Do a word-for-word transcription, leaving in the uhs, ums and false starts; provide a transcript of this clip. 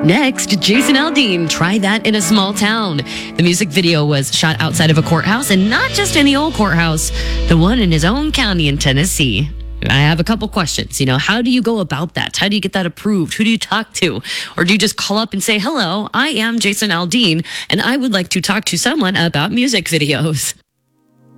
Next, Jason Aldean, Try That in a Small Town. The music video was shot outside of a courthouse, and not just any old courthouse, the one in his own county in Tennessee. I have a couple questions. You know, how do you go about that? How do you get that approved? Who do you talk to? Or do you just call up and say, hello, I am Jason Aldean, and I would like to talk to someone about music videos?